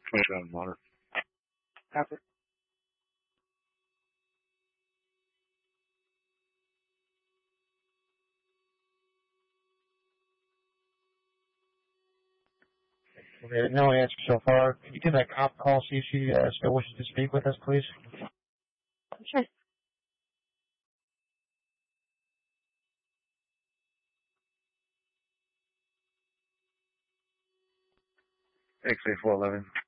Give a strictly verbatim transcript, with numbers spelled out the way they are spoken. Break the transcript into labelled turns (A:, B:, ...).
A: twenty-seven water.
B: Copy.
C: Okay, no answer so far. Could you give that cop a call, see if she uh, still wishes to speak with us, please?
D: Sure.
A: X A four eleven.